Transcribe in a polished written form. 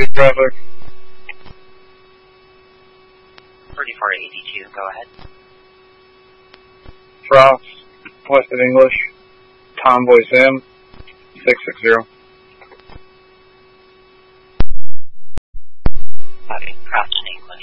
good traffic. 3482, go ahead. Frost, West of English, Convoy Sim, 660. Okay, Frost in English.